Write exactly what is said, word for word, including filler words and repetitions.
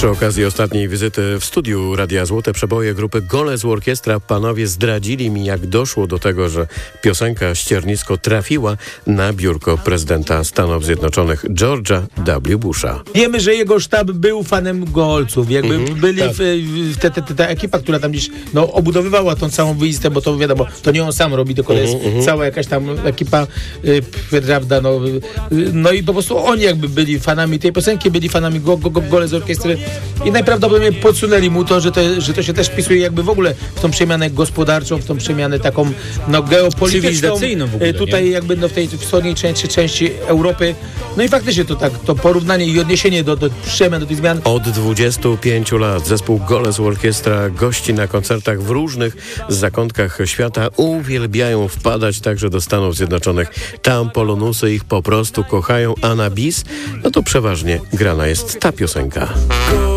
Przy okazji ostatniej wizyty w studiu Radia Złote Przeboje grupy Goles Orkiestra panowie zdradzili mi, jak doszło do tego, że piosenka Ściernisko trafiła na biurko prezydenta Stanów Zjednoczonych George'a W. Busha. Wiemy, że jego sztab był fanem Golców. Jakby Mhm, byli tak. w, w te, te, te, ta ekipa, która tam gdzieś no, obudowywała tą całą wyistę, bo to wiadomo, to nie on sam robi, tylko Mhm, jest mhm. cała jakaś tam ekipa, y, prawda, no, y, no i po prostu oni jakby byli fanami tej piosenki, byli fanami go, go, go, Goles Orkiestry i najprawdopodobniej podsunęli mu to, że to, że to się też wpisuje jakby w ogóle w tą przemianę gospodarczą, w tą przemianę taką no, geopolityczną. Cywilizacyjną w ogóle, Y, Tutaj nie? jakby no, w tej wschodniej części, części Europy. No i faktycznie to tak, to porównanie i odniesienie do, do przemian, do tych zmian. Od dwudziestu pięciu lat zespół Goles Orkiestra gości na koncertach w różnych zakątkach świata. Uwielbiają wpadać także do Stanów Zjednoczonych. Tam polonusy ich po prostu kochają, a na bis, no to przeważnie grana jest ta piosenka.